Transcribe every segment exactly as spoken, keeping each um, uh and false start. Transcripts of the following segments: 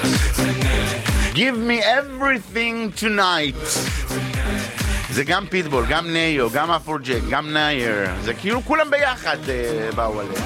Give me everything tonight. זה גם פיטבול, גם ניו, גם אפרוג'ק, גם נייר. זה כאילו כולם ביחד uh, באו עליה.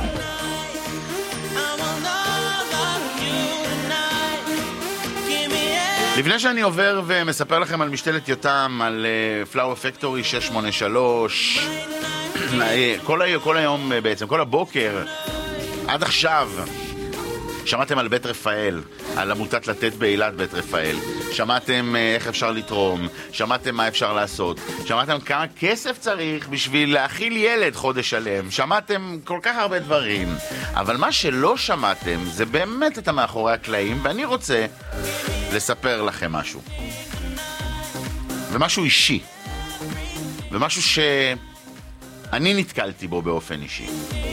לפני שאני עובר ומספר לכם על משתלת יותם, על פלאואר פקטורי שש שמונה שלוש, כל, היום, כל היום בעצם, כל הבוקר, עד עכשיו, שמעתם על בית רפאל, על עמותת לתת באילת בית רפאל, שמעתם איך אפשר לתרום, שמעתם מה אפשר לעשות, שמעתם כמה כסף צריך בשביל להאכיל ילד חודש שלם, שמעתם כל כך הרבה דברים, אבל מה שלא שמעתם זה באמת את המאחורי הקלעים, ואני רוצה לספר לכם משהו. ומשהו אישי. ומשהו שאני נתקלתי בו באופן אישי.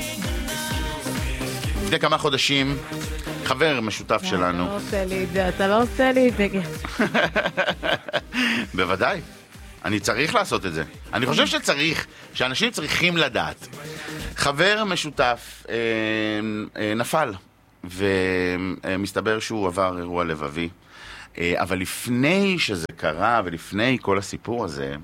לפני כמה חודשים, חבר משותף שלנו. אתה לא עושה לי את זה, אתה לא עושה לי את זה. בוודאי. אני צריך לעשות את זה. אני חושב שצריך, שאנשים צריכים לדעת. חבר משותף אה, אה, נפל, ומסתבר שהוא עבר אירוע לבבי. אבל לפני שזה קרה ולפני כל הסיפור הזה,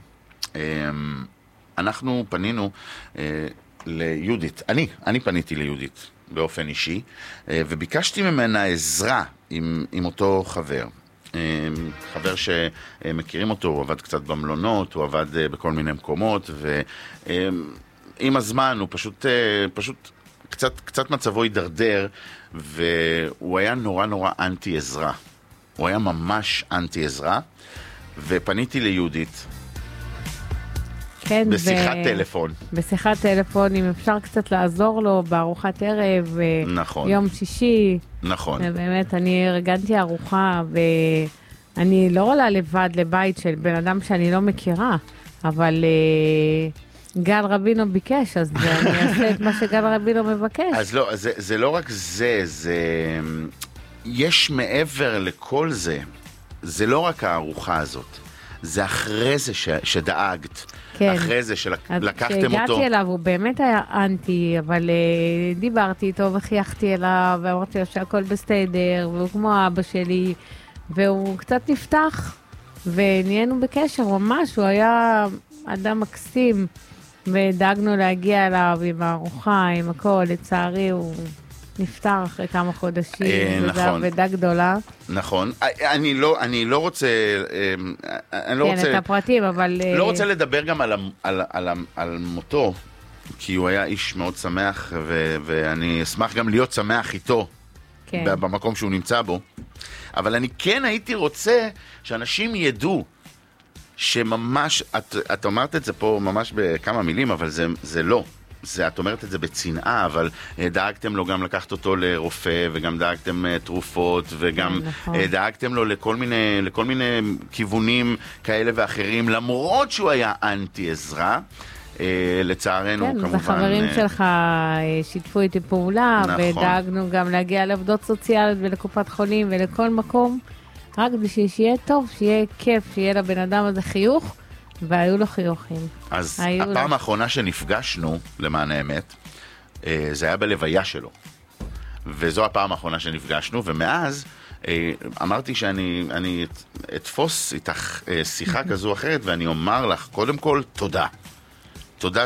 אנחנו פנינו ליהודית, אני, אני פניתי ליהודית באופן אישי, וביקשתי ממנה עזרה עם, עם אותו חבר. חבר שמכירים אותו, הוא עבד קצת במלונות, הוא עבד בכל מיני מקומות, ועם הזמן הוא פשוט, פשוט קצת, קצת מצבו הידרדר, והוא היה נורא נורא אנטי עזרה. הוא היה ממש אנטי עזרה, ופניתי ליהודית, כן, בשיחת ו... טלפון. בשיחת טלפון, אם אפשר קצת לעזור לו בארוחת ערב, נכון. יום שישי. נכון. ובאמת, אני ארגנתי ארוחה, ואני לא עולה לבד לבית של בן אדם שאני לא מכירה, אבל גל רבינו ביקש, אז אני אעשה את מה שגל רבינו מבקש. אז לא, זה, זה לא רק זה, זה... יש מעבר לכל זה, זה לא רק הארוחה הזאת, זה אחרי זה ש... שדאגת, כן. אחרי זה שלקחתם אותו. כשהגעתי אליו, הוא באמת היה אנטי, אבל uh, דיברתי איתו וחייכתי אליו, ואמרתי לו שהכל בסדר, והוא כמו אבא שלי, והוא קצת נפתח, ונהיינו בקשר ממש, הוא היה אדם מקסים, ודאגנו להגיע אליו עם הארוחה, עם הכל, לצערי הוא... נפטר אחרי כמה חודשים, וזו עבודה גדולה. נכון. אני לא, אני לא רוצה, אני לא כן, רוצה... את הפרטים, אבל... לא רוצה לדבר גם על, על, על, על מותו, כי הוא היה איש מאוד שמח, ו, ואני אשמח גם להיות שמח איתו, כן. במקום שהוא נמצא בו. אבל אני כן הייתי רוצה שאנשים ידעו, שממש, את, את אומרת את זה פה ממש בכמה מילים, אבל זה, זה לא. זה, את אומרת את זה בצנעה, אבל דאגתם לו גם לקחת אותו לרופא, וגם דאגתם תרופות, וגם נכון. דאגתם לו לכל מיני, לכל מיני כיוונים כאלה ואחרים, למרות שהוא היה אנטי עזרה. לצערנו, כן, כמובן... כן, החברים שלך שיתפו איתי פעולה, נכון. ודאגנו גם להגיע לעבודות סוציאליות ולקופת חולים ולכל מקום, רק בשביל שיהיה טוב, שיהיה כיף, שיהיה לבן אדם הזה חיוך, והיו לו חיוכים. אז הפעם האחרונה שנפגשנו, למען האמת, זה היה בלוויה שלו. וזו הפעם האחרונה שנפגשנו, ומאז אמרתי שאני אני אתפוס איתך שיחה כזו אחרת, ואני אומר לך, קודם כל, תודה. תודה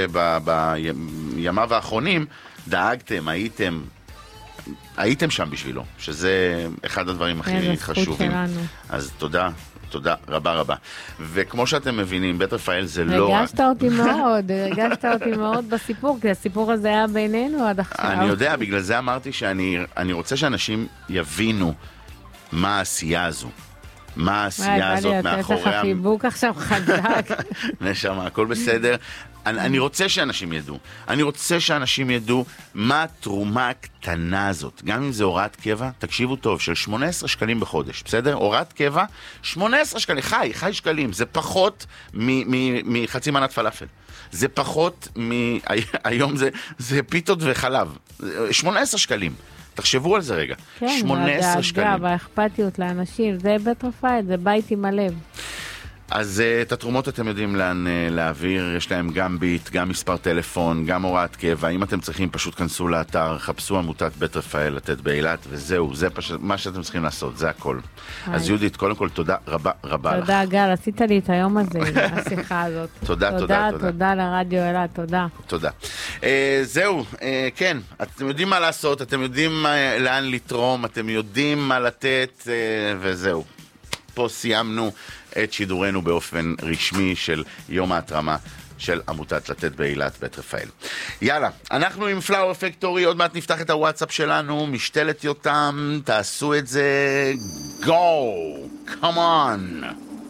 שבימיו האחרונים דאגתם, הייתם, הייתם שם בשבילו, שזה אחד הדברים הכי חשובים. אז תודה. תודה רבה רבה. וכמו שאתם מבינים, בית רפאל זה לא... רגשת אותי מאוד, רגשת אותי מאוד בסיפור, כי הסיפור הזה היה בינינו עד עכשיו. אני יודע, בגלל זה אמרתי שאני רוצה שאנשים יבינו מה העשייה הזו. מה העשייה הזאת מאחורי... וואי, יש לך חיבוק עכשיו חזק. נשמה, הכל בסדר. אני, אני רוצה שאנשים ידעו. אני רוצה שאנשים ידעו מה התרומה הקטנה הזאת. גם אם זה הוראת קבע, תקשיבו טוב, של שמונה עשרה שקלים בחודש, בסדר? הוראת קבע, שמונה עשרה שקלים, חי, חי שקלים. זה פחות מחצי מנת פלאפל. זה פחות מ... היום זה, זה פיתות וחלב. שמונה עשרה שקלים. תחשבו על זה רגע. כן, שמונה עשרה שקלים. והאכפתיות לאנשים, זה בית רפאל, זה בית עם הלב. אז uh, את התרומות אתם יודעים לאן uh, להעביר, יש להם גם ביט, גם מספר טלפון, גם הוראת קבע. אם אתם צריכים, פשוט כנסו לאתר, חפשו עמותת בית רפאל, לתת באילת, וזהו, זה פשוט מה שאתם צריכים לעשות, זה הכל. היי. אז יהודית, קודם כל, תודה רבה רבה תודה, לך. תודה, גל, עשית לי את היום הזה, השיחה הזאת. תודה, תודה, תודה. תודה, תודה לרדיו אילת, תודה. תודה. Uh, זהו, uh, כן, אתם יודעים מה לעשות, אתם יודעים uh, לאן לתרום, אתם יודעים מה לתת, uh, וזהו. פה סיימנו את שידורנו באופן רשמי של יום ההתרמה של עמותת לתת באילת בית רפאל. יאללה, אנחנו עם פלאואר פקטורי, עוד מעט נפתח את הוואטסאפ שלנו, משתלת יותם, תעשו את זה, go, come on.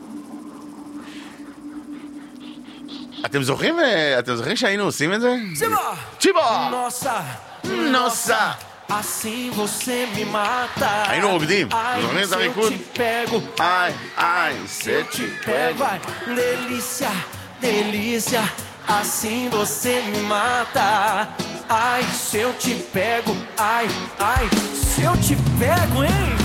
אתם זוכרים, אתם זוכרים שהיינו עושים את זה? צ'יבה! צ'יבה! נוסה! נוסה! Assim você me mata. היינו רוקדים. זוכרים את הריקוד? איי, איי, se te pego, vai. Delícia, delícia. Assim você me mata. Ai, se eu te pego, ai, ai, se eu te pego, hein?